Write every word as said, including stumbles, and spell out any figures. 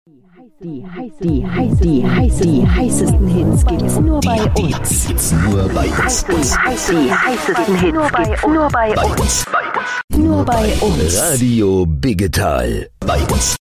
Die, heiß, die, heiß, die, heiß, die heißesten Hits gibt's nur bei uns. Gibt's nur bei uns. Die heißesten Hits gibt's nur bei uns. Bei uns. Nur bei uns. Radio Biggetal. Bei uns.